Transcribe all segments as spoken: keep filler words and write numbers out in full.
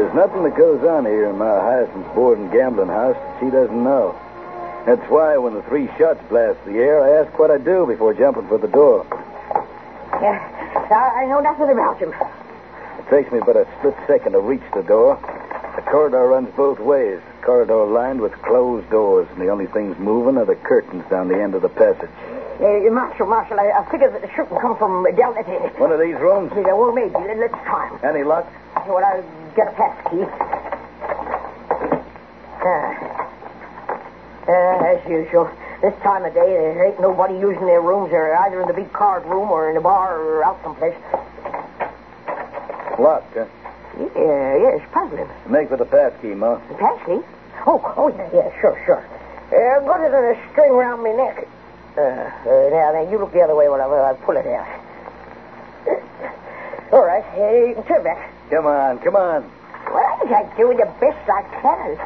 There's nothing that goes on here in my Hyacinth's board and gambling house that she doesn't know. That's why when the three shots blast the air, I ask what I do before jumping for the door. Yeah, I know nothing about him. It takes me but a split second to reach the door. The corridor runs both ways. The corridor lined with closed doors, and the only things moving are the curtains down the end of the passage. Uh, Marshal, Marshal, I, I figured that the shooting come from down that end. One of these rooms? Yeah, well, maybe. Let's try him. Any luck? Well, I'll get a pass key. Uh, uh, as usual. This time of day, there ain't nobody using their rooms. They're either in the big card room or in the bar or out someplace. Locked, huh? Yeah, yeah, it's puzzling. Make for the pass key, Ma. The pass key? Oh, oh, yeah, yeah, sure, sure. Uh, put it in a string around my neck. Uh, uh, now, now, you look the other way while I, while I pull it out. All right, uh, you can turn back. Come on, come on. Well, I'm doing the best I can.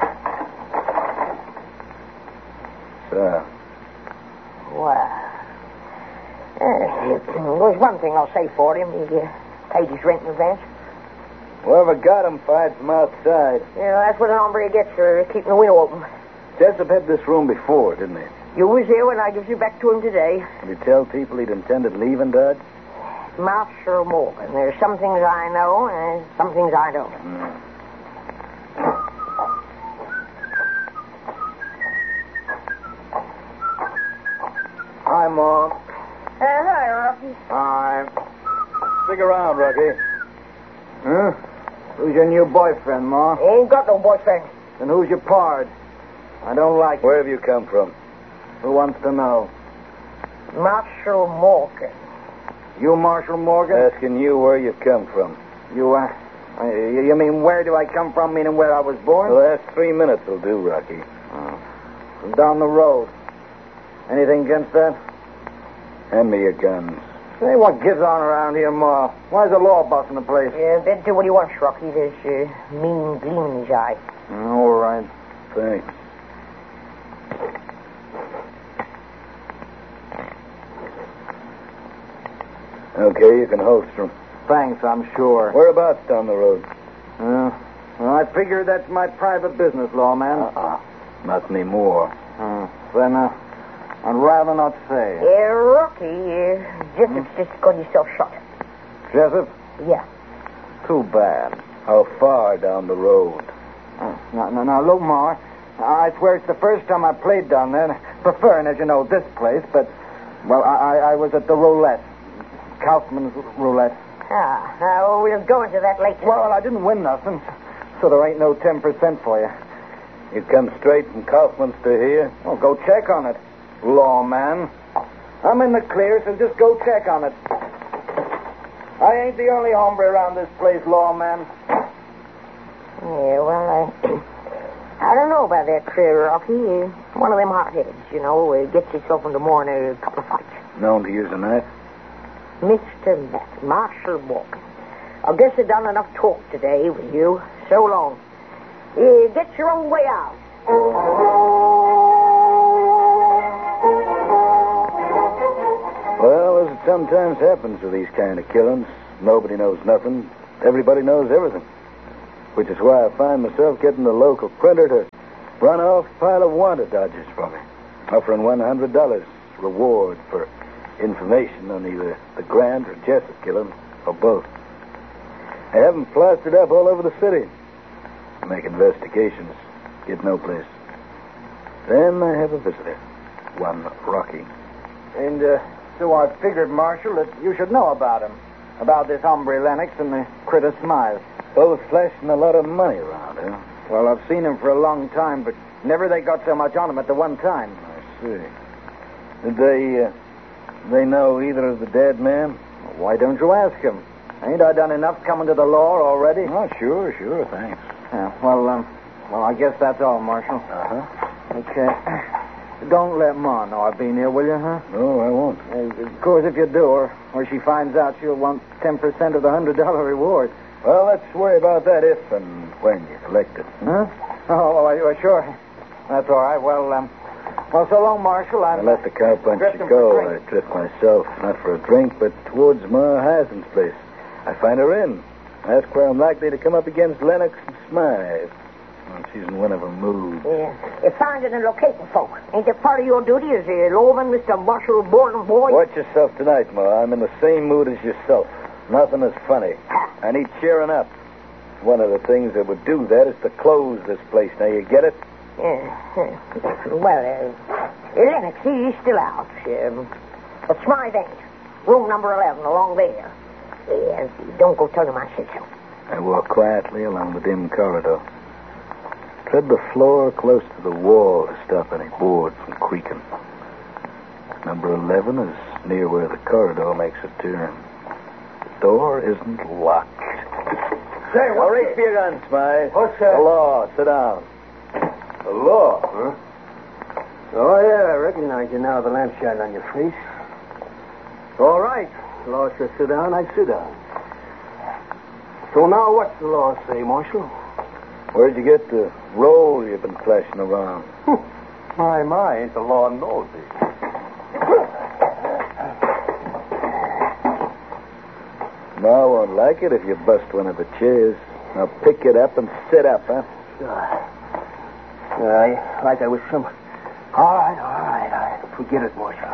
So. Wow. Uh, there's one thing I'll say for him. He uh, paid his rent in advance. Whoever got him fired from outside. Yeah, that's what an hombre gets for keeping the window open. Jessup had this room before, didn't he? You was here when I gives you back to him today. Did he tell people he'd intended leaving Dodge? Marshal Morgan. There's some things I know and some things I don't. Mm. Hi, Mom. Uh, hi, Rocky. Hi. Stick around, Rocky. Huh? Who's your new boyfriend, Ma? Ain't got no boyfriend. And who's your pard? I don't like Where have you come from? Who wants to know? Marshal Morgan. You, Marshal Morgan? Asking you where you've come from. You, uh, uh, you mean where do I come from, meaning where I was born? The last three minutes will do, Rocky. Oh. From down the road. Anything against that? Hand me your guns. Say, what gives on around here, Ma? Why's the law busting the place? Yeah, then do what he wants, Rocky. There's a uh, mean gleam in his eye. All right. Thanks. Okay, you can holster him. Thanks, I'm sure. Whereabouts down the road? Uh, well, I figure that's my private business, lawman. Uh-uh. Not anymore. Uh, then, uh, I'd rather not say. Yeah, Rocky, uh, Jessup's Hmm? just got himself shot. Jessup? Yeah. Too bad. How far down the road? Uh, now, now, now, look, Ma, I swear it's the first time I played down there. Preferring, as you know, this place, but, well, I, I, I was at the roulette. Kaufman's roulette. Ah, uh, we'll go into that later. Well, I didn't win nothing, so there ain't no ten percent for you. You come straight from Kaufman's to here? Well, go check on it, lawman. I'm in the clear, so just go check on it. I ain't the only hombre around this place, lawman. Yeah, well, I, I don't know about that, uh, Rocky. Uh, one of them hotheads, you know, uh, gets himself into more than a couple of fights. Known to use a knife? Mister Matt, Marshal Morgan. I guess I've done enough talk today with you. So long. Uh, get your own way out. Well, as it sometimes happens with these kind of killings, nobody knows nothing. Everybody knows everything. Which is why I find myself getting the local printer to run off a pile of wanted dodgers for me, offering one hundred dollars reward for information on either the Grant or Jessup killing, or both. I have them plastered up all over the city. Make investigations, get no place. Then I have a visitor, one Rocky. And, uh, so I figured, Marshal, that you should know about him. About this hombre Lennox and the critter Smythe. Both flashing a lot of money around, huh? Well, I've seen him for a long time, but never they got so much on him at the one time. I see. Did they, uh, they know either of the dead men? Well, why don't you ask him? Ain't I done enough coming to the law already? Oh, sure, sure, thanks. Yeah, well, um, well, I guess that's all, Marshal. Uh-huh. Okay. Don't let Ma know I've been here, will you, huh? No, I won't. Uh, of course, if you do, or, or she finds out, she'll want ten percent of the one hundred dollars reward. Well, let's worry about that if and when you collect it. Huh? Oh, oh, oh, sure. That's all right. Well, um, well, so long, Marshal. I'm, I let the cowpuncher drifting go. for I drink. drift myself, not for a drink, but towards Ma Hyacinth's place. I find her in. That's where I'm likely to come up against Lennox and Smythe. Well, she's in one of her moods. Yeah. You're finding and locating folk. Ain't that part of your duty as a lawman, Mister Marshall Borden boy? Watch yourself tonight, Ma. I'm in the same mood as yourself. Nothing is funny. I need cheering up. One of the things that would do that is to close this place. Now, you get it? Yeah. Well, uh, Lennox, he's still out. Um, but Smythe ain't. Room number eleven, along there. Yeah, don't go tell him I said so. I walk quietly along the dim corridor. Tread the floor close to the wall to stop any board from creaking. Number eleven is near where the corridor makes a turn. The door isn't locked. Say, Now, reach for your gun, Smythe. What's that? The law. Sit down. The law, huh? Oh, yeah, I recognize you now, the lamp shine on your face. All right. The law says sit down, I sit down. So now what's the law say, Marshal? Where'd you get the roll you've been flashing around? My, my, ain't the law nosy. No, I won't like it if you bust one of the chairs. Now pick it up and sit up, huh? I, like I was some... All right, all right, all right. Forget it, Marshal.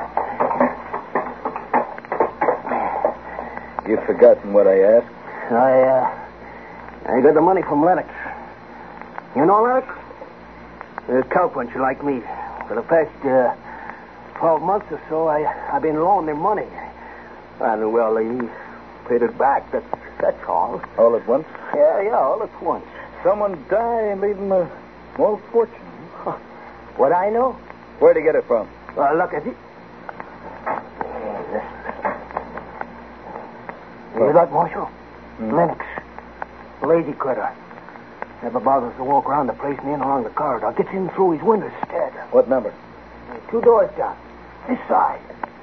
You've forgotten what I asked? I, uh... I got the money from Lennox. You know Lennox? A cowpuncher like me. For the past, uh... twelve months or so, I, I've been loaning him money. And, well, he paid it back. That's, that's all. All at once? Yeah, yeah, all at once. Someone die and leave him a small fortune. Huh. What I know? Where'd he get it from? Well, look at it. You got Marshal? Mm. Lennox. Lazy critter. Never bothers to walk around the place and in along the corridor. Gets in through his windows instead. What number? Two doors down. This side.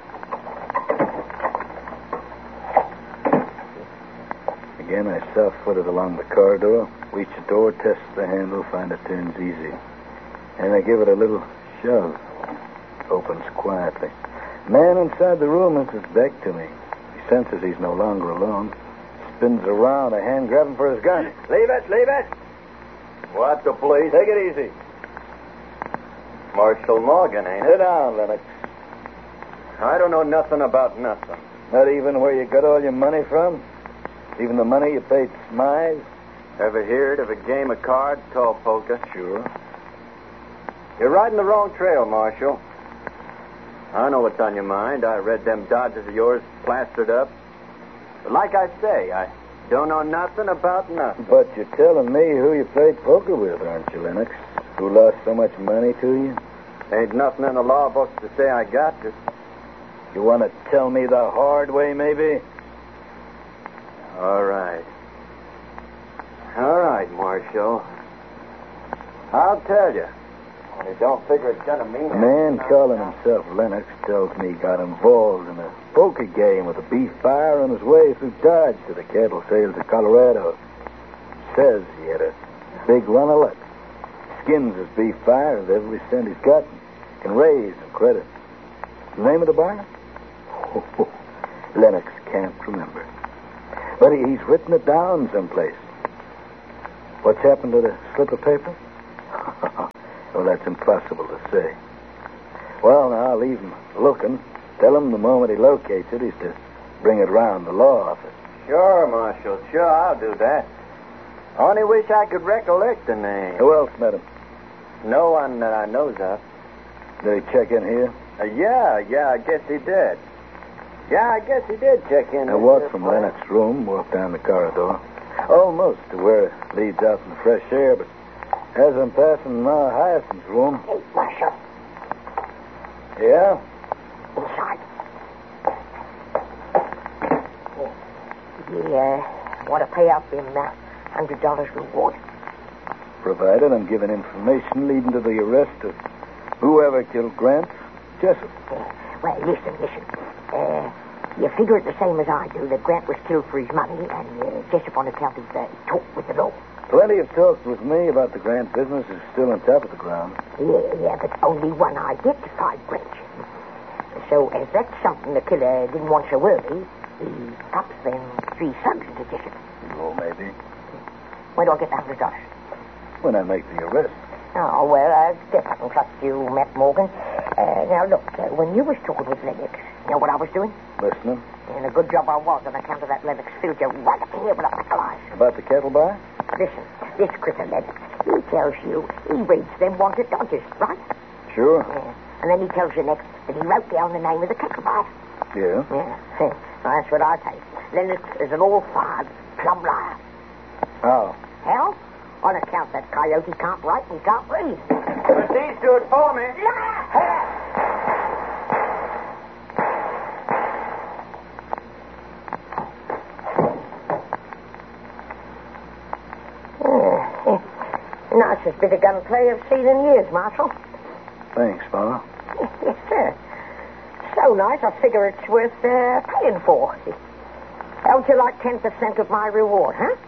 Again, I soft-footed along the corridor, reach the door, test the handle, find it turns easy. And I give it a little shove. Opens quietly. Man inside the room is his back to me. He senses he's no longer alone. Spins around, a hand grabbing for his gun. Leave it, leave it. What the police? Take it easy. Marshal Morgan, ain't Sit it? down, Lennox. I don't know nothing about nothing. Not even where you got all your money from? Even the money you paid Smythe? Ever heard of a game of cards called poker? Sure. You're riding the wrong trail, Marshal. I know what's on your mind. I read them dodges of yours plastered up. But like I say, I don't know nothing about nothing. But you're telling me who you played poker with, aren't you, Lennox? Who lost so much money to you? Ain't nothing in the law books to say I got to. You want to tell me the hard way, maybe? All right. All right, Marshal. I'll tell you. Only don't figure it's gonna mean A man anything. calling himself Lennox tells me he got involved in a poker game with a beef buyer on his way through Dodge to the cattle sales of Colorado. Says he had a big run of luck. Skins his beef buyer with every cent he's got. Can raise and credit. The name of the buyer? Lennox can't remember. But he, he's written it down someplace. What's happened to the slip of paper? Well, that's impossible to say. Well, now, I'll leave him looking. Tell him the moment he locates it, he's to bring it round the law office. Sure, Marshal. Sure, I'll do that. Only wish I could recollect the name. Who else met him? No one that I knows of. Did he check in here? Uh, yeah, yeah, I guess he did. Yeah, I guess he did check in. I at walked this from place. Lennox's room, walked down the corridor, almost to where it leads out in the fresh air, but as I'm passing Ma Hyacinth's room... Hey, Marshal. Yeah? Inside. You uh, want to pay out them uh, hundred dollars reward? Provided I'm given information leading to the arrest of whoever killed Grant Jessup. Uh, well, listen, listen. Uh, you figure it the same as I do, that Grant was killed for his money, and uh, Jessup on account of uh, talk with the law. Plenty of talk with me about the Grant business is still on top of the ground. Yeah, yeah, but only one identified Grant. So, as that's something the killer didn't want so early, he pops them three slugs into Jessup. Oh, maybe. When do I get the hundred dollars? When I make the arrest. Oh, well, I guess I can trust you, Matt Morgan. Uh, now, look, uh, when you was talking with Lennox, you know what I was doing? Listening. And a good job I was on account of that Lennox filled you right up here with a pack of lies. About the cattle buy? Listen, this critter Lennox, he tells you he reads them wanted dodgers, right? Sure. Yeah. And then he tells you next that he wrote down the name of the cattle buyer. Yeah. Yeah. Well, that's what I take. Lennox is an all-fired plum liar. How? Hell, on account that coyote can't write and can't read. But these do it for me. Yeah. Nicest bit of gunplay I've seen in years, Marshal. Thanks, Pa. Yes, sir. So nice, I figure it's worth uh, paying for. How would you like ten percent of my reward, huh?